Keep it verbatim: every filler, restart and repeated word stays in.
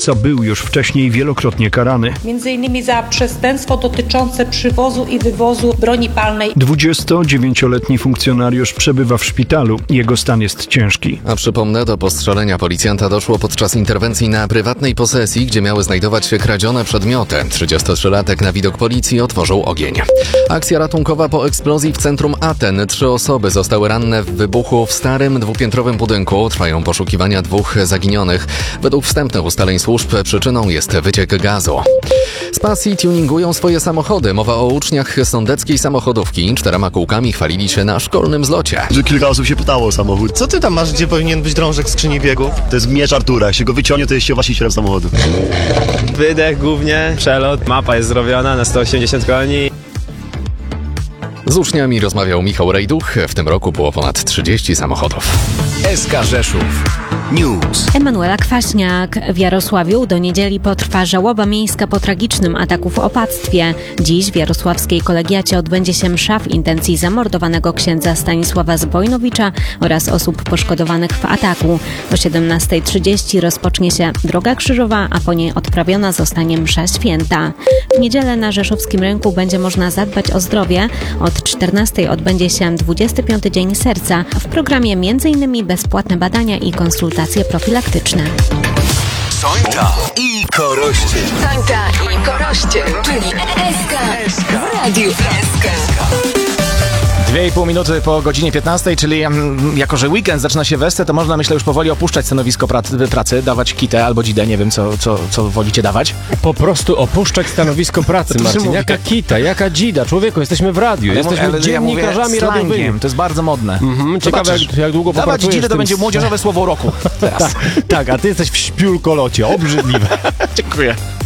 Morderca był już wcześniej wielokrotnie karany. Między innymi za przestępstwo dotyczące przywozu i wywozu broni palnej. dwudziestodziewięcioletni funkcjonariusz przebywa w szpitalu. Jego stan jest ciężki. A przypomnę, do postrzelenia policjanta doszło podczas interwencji na prywatnej posesji, gdzie miały znajdować się kradzione przedmioty. trzydziestotrzylatek na widok policji otworzył ogień. Akcja ratunkowa po eksplozji w centrum Aten. Trzy osoby zostały ranne w wybuchu w starym dwupiętrowym budynku. Trwają poszukiwania dwóch zaginionych. Według wstępnych ustaleń służb przyczyną jest wyciek gazu. Z pasji tuningują swoje samochody. Mowa o uczniach sądeckiej samochodówki. Czterema kółkami chwalili się na szkolnym zlocie. Że kilka osób się pytało o samochód. Co ty tam masz, gdzie powinien być drążek skrzyni biegów? To jest miecz Artura. Jak się go wyciągnie, to jest się właścicielem samochodu. Wydech głównie, przelot, mapa jest zrobiona na sto osiemdziesiąt koni. Z uczniami rozmawiał Michał Rejduch. W tym roku było ponad trzydzieści samochodów. S K Rzeszów News. Emanuela Kwaśniak. W Jarosławiu do niedzieli potrwa żałoba miejska po tragicznym ataku w opactwie. Dziś w jarosławskiej kolegiacie odbędzie się msza w intencji zamordowanego księdza Stanisława Zbojnowicza oraz osób poszkodowanych w ataku. O siedemnasta trzydzieści rozpocznie się droga krzyżowa, a po niej odprawiona zostanie msza święta. W niedzielę na Rzeszowskim Rynku będzie można zadbać o zdrowie. Od czternastej odbędzie się dwudziesty piąty Dzień Serca. W programie m.in. bezpłatne badania i konsultacje profilaktyczne. Sońta i Koroście. Sońta i Koroście, czyli S K w Radiu S K. Dwie i pół minuty po godzinie piętnastej, czyli mm, jako, że weekend zaczyna się wesce, to można, myślę, już powoli opuszczać stanowisko pracy, pracy dawać kitę albo dzidę, nie wiem, co, co, co wolicie dawać. Po prostu opuszczać stanowisko pracy, Marcin. Jaka kita, jaka dzida? Człowieku, jesteśmy w radiu, Ale jesteśmy ale dziennikarzami ja radiowymi. To jest bardzo modne. Mhm, ciekawe, jak, jak długo dawać popracujesz dzidę to tym... będzie młodzieżowe słowo roku teraz. tak, tak, a ty jesteś w śpiulkolocie, obrzydliwe. Dziękuję.